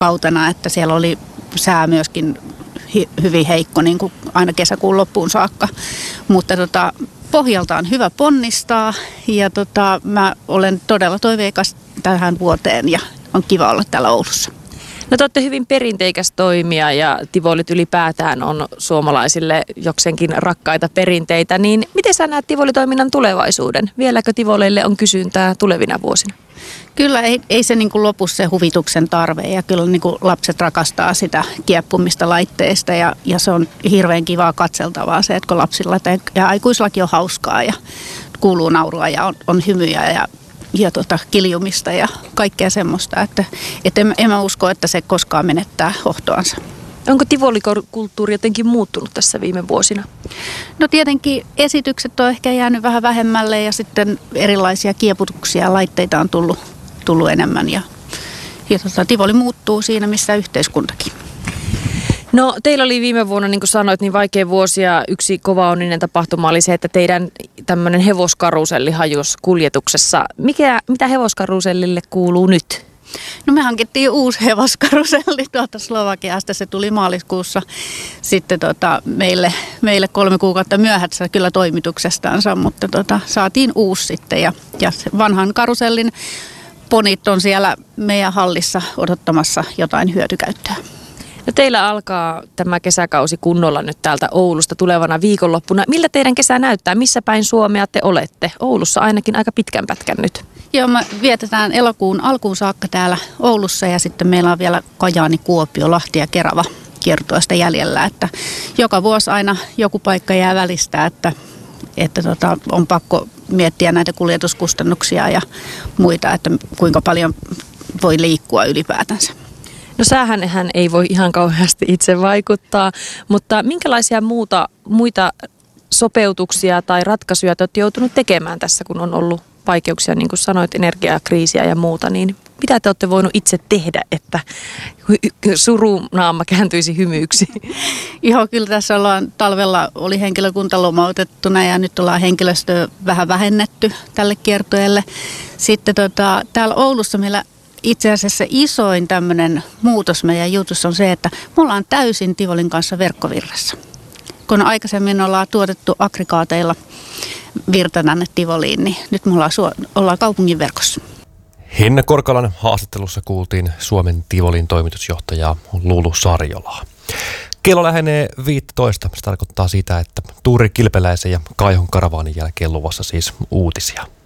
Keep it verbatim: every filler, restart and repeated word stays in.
kautena, että siellä oli sää myöskin hi- hyvin heikko niin kuin aina kesäkuun loppuun saakka. Mutta tota, pohjalta on hyvä ponnistaa ja tota, mä olen todella toiveikas tähän vuoteen ja on kiva olla täällä Oulussa. No te olette hyvin perinteikäs toimija ja Tivolit ylipäätään on suomalaisille jokseenkin rakkaita perinteitä. Niin miten sä näet Tivolitoiminnan tulevaisuuden? Vieläkö Tivoleille on kysyntää tulevina vuosina? Kyllä ei, ei se niin kuin lopu se huvituksen tarve ja kyllä niin kuin lapset rakastaa sitä kieppumista laitteista ja, ja se on hirveän kivaa katseltavaa se, että kun lapsilla ja aikuislakin on hauskaa ja kuuluu naurua ja on, on hymyjä ja ja tota, kiljumista ja kaikkea semmoista, että, että en, en mä usko, että se koskaan menettää hohtoansa. Onko tivolikulttuuri jotenkin muuttunut tässä viime vuosina? No tietenkin esitykset on ehkä jäänyt vähän vähemmälle ja sitten erilaisia kieputuksia ja laitteita on tullut, tullut enemmän ja, ja tota, tivoli muuttuu siinä, missä yhteiskuntakin. No teillä oli viime vuonna, niin kuin sanoit, niin vaikea vuosi ja yksi kova onninen tapahtuma oli se, että teidän tämmöinen hevoskaruselli hajosi kuljetuksessa. Mikä, mitä hevoskarusellille kuuluu nyt? No me hankittiin uusi hevoskaruselli tuolta Slovakiasta, se tuli maaliskuussa sitten tota, meille, meille kolme kuukautta myöhässä kyllä toimituksestansa, mutta tota, saatiin uusi sitten ja, ja vanhan karusellin ponit on siellä meidän hallissa odottamassa jotain hyötykäyttöä. No teillä alkaa tämä kesäkausi kunnolla nyt täältä Oulusta tulevana viikonloppuna. Miltä teidän kesä näyttää? Missä päin Suomea te olette? Oulussa ainakin aika pitkän pätkän nyt. Joo, me vietetään elokuun alkuun saakka täällä Oulussa ja sitten meillä on vielä Kajaani, Kuopio, Lahti ja Kerava kiertueesta jäljellä. Että joka vuosi aina joku paikka jää välistä, että, että tota, on pakko miettiä näitä kuljetuskustannuksia ja muita, että kuinka paljon voi liikkua ylipäätänsä. No säähän hän ei voi ihan kauheasti itse vaikuttaa, mutta minkälaisia muuta, muita sopeutuksia tai ratkaisuja te olette joutunut tekemään tässä, kun on ollut vaikeuksia, niin kuin sanoit, energiakriisiä ja muuta, niin mitä te olette voinut itse tehdä, että surunaama kääntyisi hymyyksi? Joo, kyllä tässä ollaan talvella, oli henkilökunta lomautettuna ja nyt ollaan henkilöstöä vähän vähennetty tälle kiertueelle. Sitten tota, täällä Oulussa meillä itse asiassa isoin tämmöinen muutos meidän jutussa on se, että me ollaan täysin Tivolin kanssa verkkovirrassa. Kun aikaisemmin ollaan tuotettu aggregaateilla virta tänne Tivoliin, niin nyt me ollaan, suo- ollaan kaupungin verkossa. Henna Korkalan haastattelussa kuultiin Suomen Tivolin toimitusjohtajaa Lulu Sarjolaa. Kello lähenee viisitoista. Se tarkoittaa sitä, että Tuuri Kilpeläisen ja Kaihon karavaanin jälkeen luvassa siis uutisia.